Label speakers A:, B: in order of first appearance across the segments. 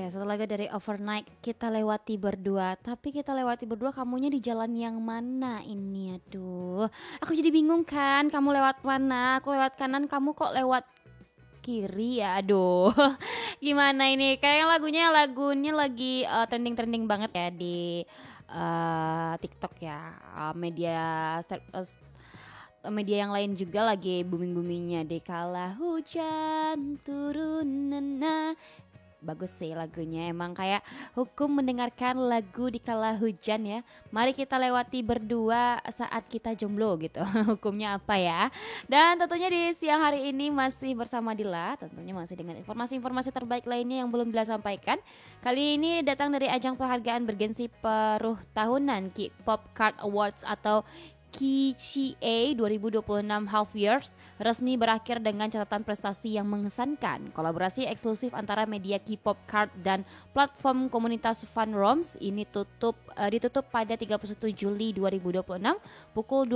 A: satu lagu dari Overnight kita lewati berdua. Tapi kita lewati berdua, kamunya di jalan yang mana ini? Aduh, aku jadi bingung kan. Kamu lewat mana? Aku lewat kanan, kamu kok lewat kiri ya? Aduh, gimana ini? Kayak lagunya lagi trending-trending banget ya di TikTok ya. Media media yang lain juga lagi booming-boomingnya deh. Kala hujan turun nena. Bagus sih lagunya, emang kayak hukum mendengarkan lagu di kala hujan ya. Mari kita lewati berdua saat kita jomblo gitu. Hukumnya apa ya? Dan tentunya di siang hari ini masih bersama Dila, tentunya masih dengan informasi-informasi terbaik lainnya yang belum Dila sampaikan. Kali ini datang dari ajang penghargaan bergensi peruh tahunan K-Pop Card Awards atau KCA 2026 Half Years resmi berakhir dengan catatan prestasi yang mengesankan. Kolaborasi eksklusif antara media K-pop Card dan platform komunitas FanRoms ini ditutup pada 31 Juli 2026 pukul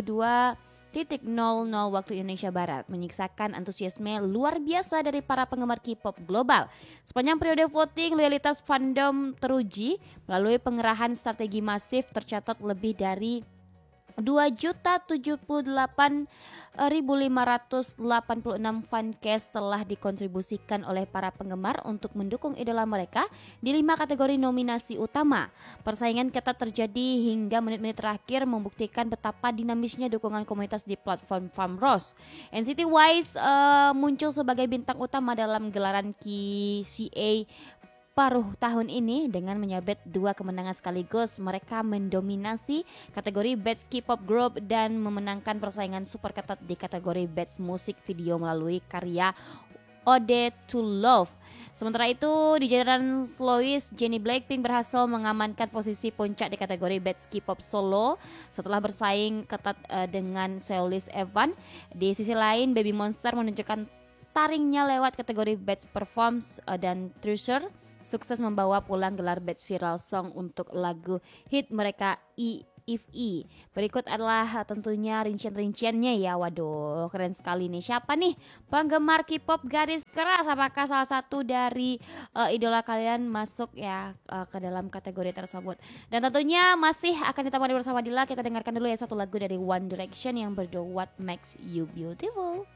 A: 22.00 waktu Indonesia Barat, menyiksakan antusiasme luar biasa dari para penggemar K-pop global. Sepanjang periode voting, loyalitas fandom teruji melalui pengerahan strategi masif. Tercatat lebih dari 2.078.586 fancast telah dikontribusikan oleh para penggemar untuk mendukung idola mereka di 5 kategori nominasi utama. Persaingan ketat terjadi hingga menit-menit terakhir, membuktikan betapa dinamisnya dukungan komunitas di platform FanRoms. NCT Wise muncul sebagai bintang utama dalam gelaran KCA paruh tahun ini dengan menyabet 2 kemenangan sekaligus. Mereka mendominasi kategori Best K-pop Group dan memenangkan persaingan super ketat di kategori Best Music Video melalui karya Ode to Love. Sementara itu di jajaran solois, Jennie Blackpink berhasil mengamankan posisi puncak di kategori Best K-pop Solo setelah bersaing ketat dengan Seolis Evan. Di sisi lain, Baby Monster menunjukkan taringnya lewat kategori Best Performance dan Treasure, sukses membawa pulang gelar Best Viral Song untuk lagu hit mereka If E. Berikut adalah tentunya rincian-rinciannya ya. Waduh, keren sekali nih. Siapa nih penggemar K-pop garis keras? Apakah salah satu dari idola kalian masuk ya ke dalam kategori tersebut? Dan tentunya masih akan ditemani bersama Dila. Kita dengarkan dulu ya satu lagu dari One Direction yang berjudul What Makes You Beautiful.